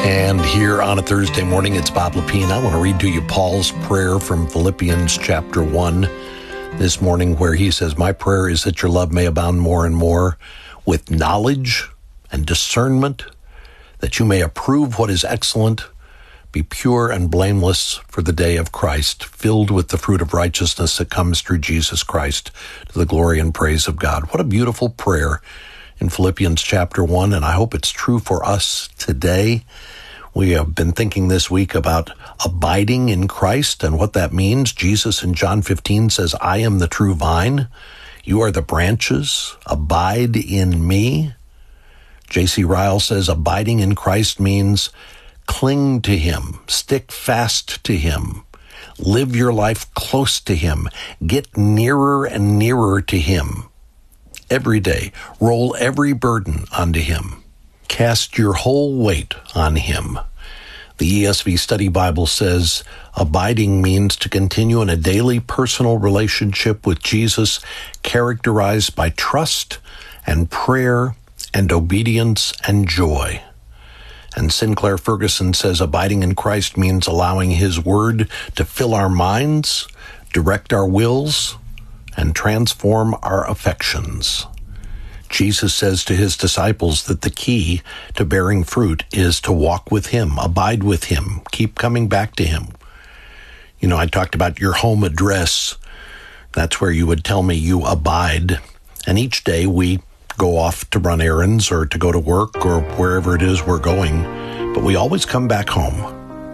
And here on a Thursday morning, it's Bob Lepine. I want to read to you Paul's prayer from Philippians chapter 1 this morning, where he says, "My prayer is that your love may abound more and more with knowledge and discernment, that you may approve what is excellent, be pure and blameless for the day of Christ, filled with the fruit of righteousness that comes through Jesus Christ, to the glory and praise of God." What a beautiful prayer in Philippians chapter 1, and I hope it's true for us today. We have been thinking this week about abiding in Christ and what that means. Jesus in John 15 says, "I am the true vine. You are the branches. Abide in me." J.C. Ryle says, abiding in Christ means cling to him, stick fast to him, live your life close to him, get nearer and nearer to him. Every day, roll every burden onto him. Cast your whole weight on him. The ESV Study Bible says, abiding means to continue in a daily personal relationship with Jesus, characterized by trust and prayer and obedience and joy. And Sinclair Ferguson says, abiding in Christ means allowing his word to fill our minds, direct our wills, and transform our affections. Jesus says to his disciples that the key to bearing fruit is to walk with him, abide with him, keep coming back to him. You know, I talked about your home address. That's where you would tell me you abide. And each day we go off to run errands or to go to work or wherever it is we're going, but we always come back home.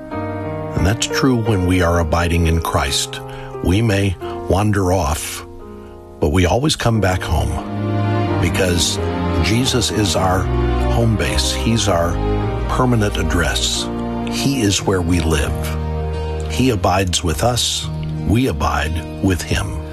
And that's true when we are abiding in Christ. We may wander off, but we always come back home. Because Jesus is our home base. He's our permanent address. He is where we live. He abides with us. We abide with him.